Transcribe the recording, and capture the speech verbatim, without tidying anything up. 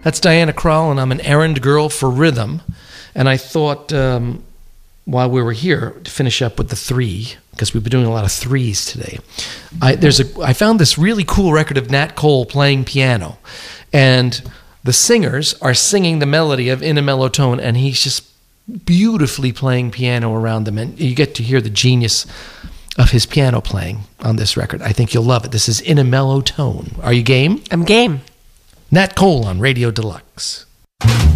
That's Diana Krall, and I'm an errand girl for rhythm. And I thought, um, while we were here, to finish up with the three, because we've been doing a lot of threes today, I, there's a, I found this really cool record of Nat Cole playing piano. And the singers are singing the melody of In a Mellow Tone, and he's just beautifully playing piano around them. And you get to hear the genius of his piano playing on this record. I think you'll love it. This is In a Mellow Tone. Are you game? I'm game. Nat Cole on Radio Deluxe.